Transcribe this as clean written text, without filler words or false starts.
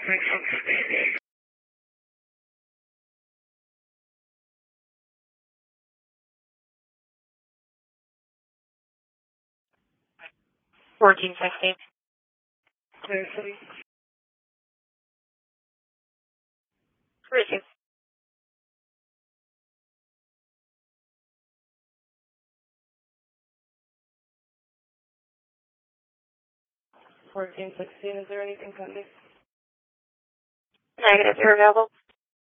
1416. Clear City. Receive. 1416, is there anything pending? Negative, you're available.